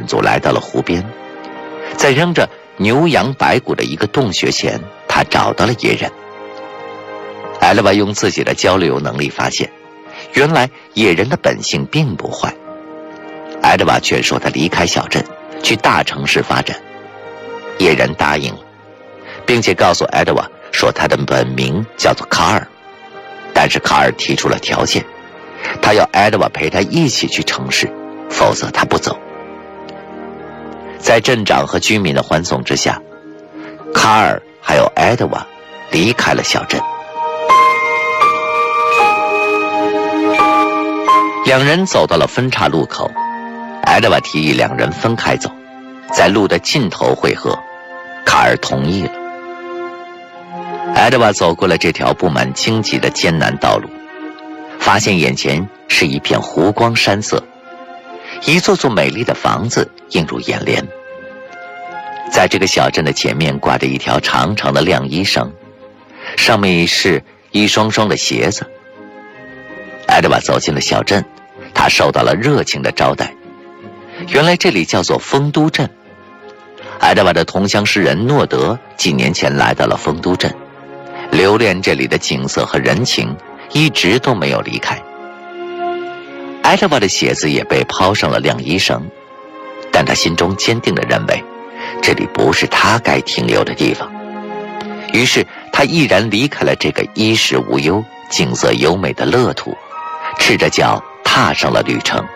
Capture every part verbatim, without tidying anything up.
足来到了湖边，在扔着牛羊白骨的一个洞穴前，他找到了野人。艾德瓦用自己的交流能力发现，原来野人的本性并不坏。艾德瓦劝说他离开小镇，去大城市发展。野人答应了，并且告诉艾德瓦说他的本名叫做卡尔。但是卡尔提出了条件，他要艾德瓦陪他一起去城市，否则他不走。在镇长和居民的欢送之下，卡尔还有艾德瓦离开了小镇。两人走到了分岔路口，艾德瓦提议两人分开走，在路的尽头汇合。卡尔同意了。艾德瓦走过了这条布满荆棘的艰难道路，发现眼前是一片湖光山色，一座座美丽的房子映入眼帘。在这个小镇的前面挂着一条长长的晾衣绳，上面是一双双的鞋子。艾德瓦走进了小镇，他受到了热情的招待。原来这里叫做丰都镇。艾德瓦的同乡诗人诺德几年前来到了丰都镇，留恋这里的景色和人情，一直都没有离开。艾德瓦的鞋子也被抛上了晾衣绳，但他心中坚定地认为这里不是他该停留的地方。于是他毅然离开了这个衣食无忧、景色优美的乐土，赤着脚踏上了旅程。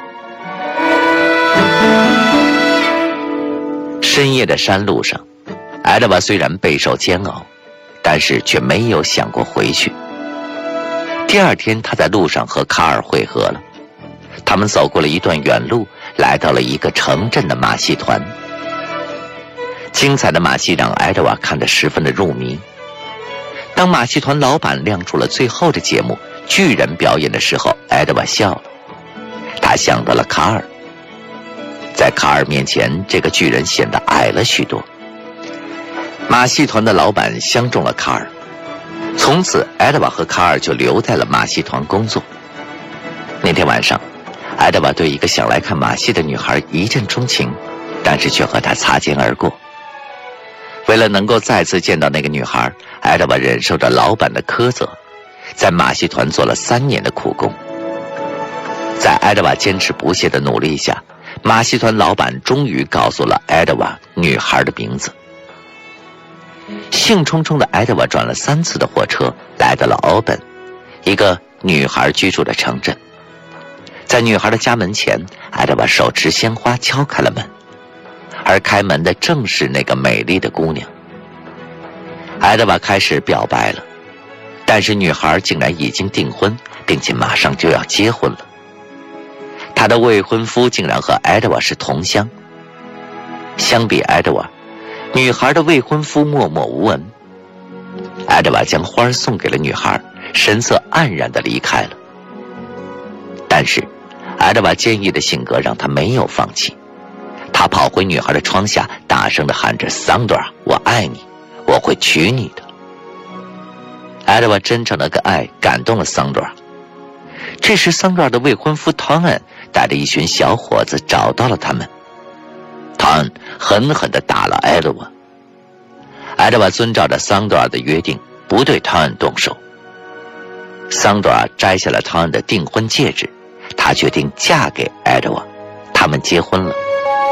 深夜的山路上，艾德瓦虽然备受煎熬，但是却没有想过回去。第二天他在路上和卡尔会合了，他们走过了一段远路，来到了一个城镇的马戏团。精彩的马戏让艾德瓦看得十分的入迷。当马戏团老板亮出了最后的节目巨人表演的时候，艾德瓦笑了。他想到了卡尔，在卡尔面前，这个巨人显得矮了许多。马戏团的老板相中了卡尔，从此艾德瓦和卡尔就留在了马戏团工作。那天晚上，艾德瓦对一个想来看马戏的女孩一见钟情，但是却和她擦肩而过。为了能够再次见到那个女孩，艾德瓦忍受着老板的苛责，在马戏团做了三年的苦工。在艾德瓦坚持不懈的努力下，马戏团老板终于告诉了艾德瓦女孩的名字。兴冲冲的艾德瓦转了三次的火车，来到了奥本，一个女孩居住的城镇。在女孩的家门前，艾德瓦手持鲜花敲开了门，而开门的正是那个美丽的姑娘。艾德瓦开始表白了，但是女孩竟然已经订婚，并且马上就要结婚了。他的未婚夫竟然和艾德瓦是同乡。相比艾德瓦，女孩的未婚夫默默无闻。艾德瓦将花送给了女孩，神色黯然地离开了。但是艾德瓦坚毅的性格让他没有放弃，他跑回女孩的窗下，大声地喊着：桑德拉，我爱你，我会娶你的。艾德瓦真诚的爱感动了桑德拉。这时桑德拉的未婚夫汤恩带着一群小伙子找到了他们。汤恩狠狠地打了艾德瓦。艾德瓦遵照着桑德拉的约定，不对汤恩动手。桑德拉摘下了汤恩的订婚戒指，她决定嫁给艾德瓦，他们结婚了。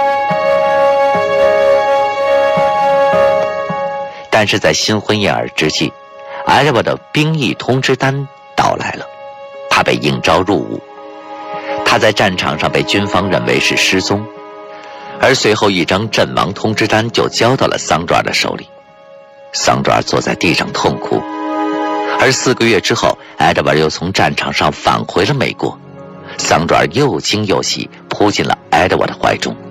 但是在新婚燕尔之际，艾德瓦的兵役通知单到来了，他被应召入伍。他在战场上被军方认为是失踪，而随后一张阵亡通知单就交到了桑德尔的手里。桑德尔坐在地上痛哭。而四个月之后，艾德瓦又从战场上返回了美国。桑德尔又惊又喜，扑进了艾德瓦的怀中。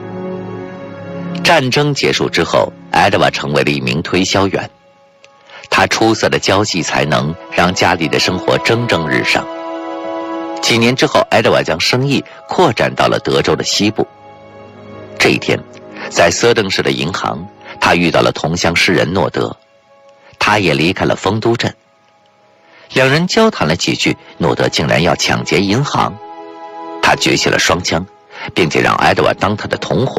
战争结束之后，艾德瓦成为了一名推销员。他出色的交际才能让家里的生活蒸蒸日上。几年之后，艾德瓦将生意扩展到了德州的西部。这一天，在瑟登市的银行，他遇到了同乡诗人诺德，他也离开了丰都镇。两人交谈了几句，诺德竟然要抢劫银行。他举起了双枪，并且让艾德瓦当他的同伙。